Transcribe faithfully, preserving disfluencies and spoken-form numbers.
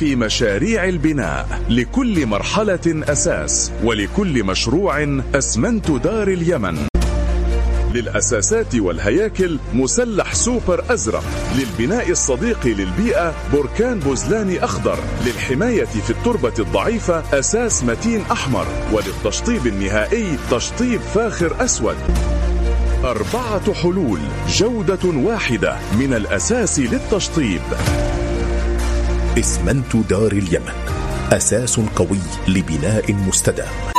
في مشاريع البناء، لكل مرحلة أساس، ولكل مشروع أسمنت دار اليمن. للأساسات والهياكل مسلح سوبر أزرق، للبناء الصديق للبيئة بركان بوزلاني أخضر، للحماية في التربة الضعيفة أساس متين أحمر، وللتشطيب النهائي تشطيب فاخر أسود. أربعة حلول، جودة واحدة من الأساس للتشطيب. اسمنت دار اليمن، أساس قوي لبناء مستدام.